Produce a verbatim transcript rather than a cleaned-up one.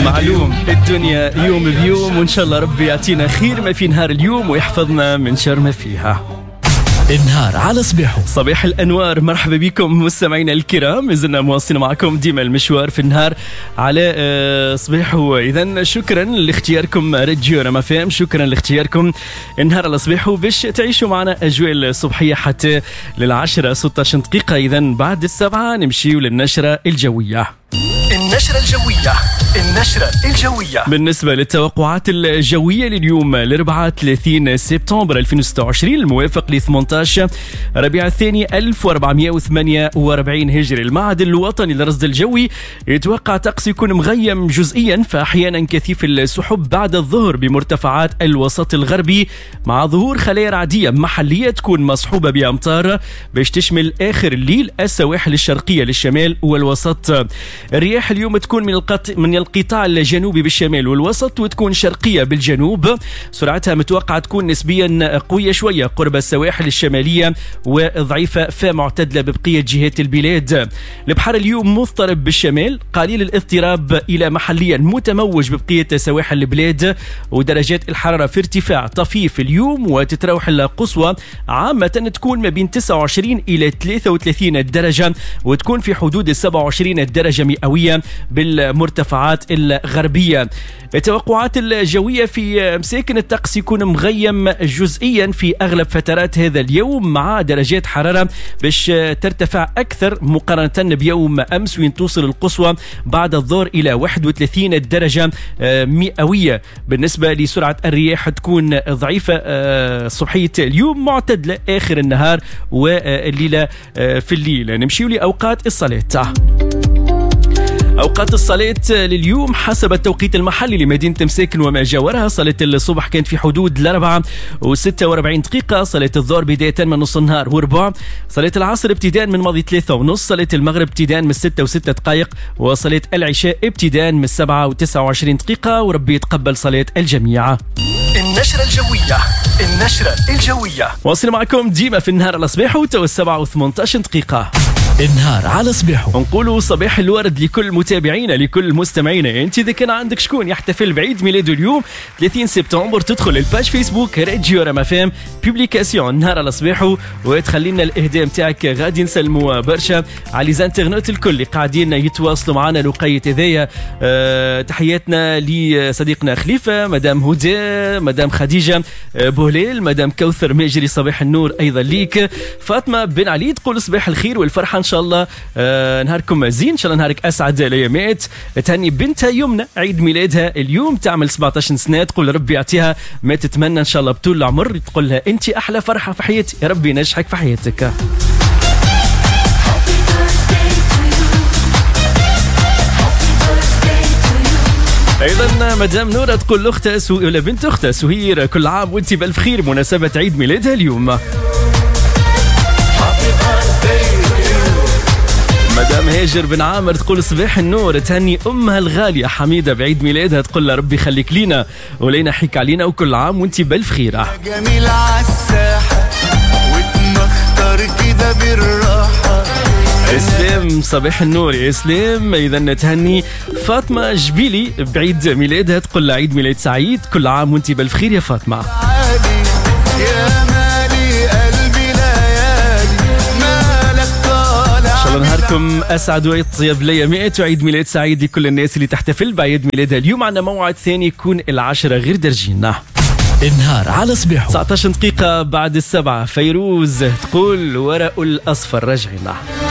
معلوم الدنيا يوم بيوم، وإن شاء الله ربي يعطينا خير ما في نهار اليوم ويحفظنا من شر ما فيها. النهار على صبيحو، صباح الأنوار، مرحبا بكم مستمعينا الكرام، زلنا مواصلين معكم ديما المشوار في النهار على صبيحو. إذن شكرا لاختياركم راديو رام اف ام، شكرا لاختياركم النهار على صبيحو باش تعيشوا معنا أجواء الصبحية حتى للعشرة ستة عشر دقيقة. إذن بعد السبعة نمشيو للنشرة الجوية. النشرة الجوية النشرة الجوية بالنسبة للتوقعات الجوية لليوم الأربعاء ثلاثين سبتمبر ألفين وستة وعشرين الموافق ل ثمانية عشر ربيع الثاني ألف وأربعمائة وثمانية وأربعين هجري، المعهد الوطني للرصد الجوي يتوقع طقس يكون مغيم جزئيا فأحيانا كثيف السحب بعد الظهر بمرتفعات الوسط الغربي، مع ظهور خلايا رعدية محلية تكون مصحوبة بأمطار باش تشمل آخر الليل السواحل الشرقية للشمال والوسط. الرياح اليوم تكون من القط... من القطاع الجنوبي بالشمال والوسط، وتكون شرقية بالجنوب، سرعتها متوقعة تكون نسبيا قوية شوية قرب السواحل الشمالية وضعيفة فمعتدلة ببقية جهات البلاد. البحر اليوم مضطرب بالشمال، قليل الاضطراب إلى محليا متموج ببقية سواحل البلاد، ودرجات الحرارة في ارتفاع طفيف اليوم، وتتراوح القصوى عامة تكون ما بين تسعة وعشرين إلى ثلاثة وثلاثين درجة، وتكون في حدود سبعة وعشرين درجة مئوية بالمرتفعات الغربية. التوقعات الجوية في مساكن الطقس يكون مغيم جزئيا في أغلب فترات هذا اليوم، مع درجات حرارة باش ترتفع أكثر مقارنة بيوم أمس، وين توصل القصوى بعد الظهر إلى واحد وثلاثين درجة مئوية. بالنسبة لسرعة الرياح تكون ضعيفة صبحية اليوم، معتدلة آخر النهار والليلة في الليل. نمشيو لأوقات الصلاة. أوقات الصلاة لليوم حسب التوقيت المحلي لمدينة مساكن وما جاورها: صلاة الصبح كانت في حدود الأربعة وستة وأربعين دقيقة، صلاة الظهر بداية من نص النهار وربع، صلاة العصر ابتداء من ماضي ثلاثة ونص، صلاة المغرب ابتداء من ستة وستة دقائق، وصلاة العشاء ابتداء من سبعة وتسعة وعشرين دقيقة، وربي يتقبل صلاة الجميع. النشرة الجوية النشرة الجوية واصل معكم ديما في النهار على صباحو تو السبعة وثمانية عشر دقيقة. النهار على صبيحو، نقولوا صباح الورد لكل متابعينا لكل مستمعينا. انت اذا كان عندك شكون يحتفل بعيد ميلاده اليوم ثلاثين سبتمبر، تدخل الباج فيسبوك راديو رام اف ام بوبليكاسيون النهار على صباحو، وتخلي لنا الاهداء نتاعك. غادي نسلموا برشا على ليزانترنت الكل اللي قاعدين يتواصلوا معنا لقية هذايا. أه تحياتنا لصديقنا خليفه، مدام هدى، مدام خديجه بوهليل، مدام كوثر ماجري، صباح النور ايضا ليك. فاطمه بن علي تقول صباح الخير والفرحه، ان شاء الله آه نهاركم زين، ان شاء الله نهارك اسعد الايامات. تهني بنتها يمنى عيد ميلادها اليوم، تعمل سبعة عشر سنه، تقول ربي يعطيها ما تتمنى ان شاء الله بطول العمر، تقول لها انت احلى فرحه في حياتي، يا ربي ينجحك في حياتك. ايضا مدام نوره تقول لاختها سو... ولا بنت اختها سهير كل عام وانت بالف خير بمناسبه عيد ميلادها اليوم. مدام هاجر بن عامر تقول صباح النور، تهني امها الغاليه حميده بعيد ميلادها، تقول لها ربي يخليك لينا ولينا حيك علينا، وكل عام وانت بالف خيره. جميل عالساحه وتمختار كده بالراحه. اسلام صباح النور يا اسلام. اذا تهني فاطمه جبيلي بعيد ميلادها، تقول لها عيد ميلاد سعيد، كل عام وانت بالف خير يا فاطمه. نهاركم اسعد ويطيب الايامات، وعيد ميلاد سعيد لكل الناس اللي تحتفل بعيد ميلادها اليوم. عندنا موعد ثاني يكون العشرة غير درجينا. النهار على صبيحو، تسعة عشر دقيقة بعد السبعة. فيروز تقول ورق الأصفر رجعنا.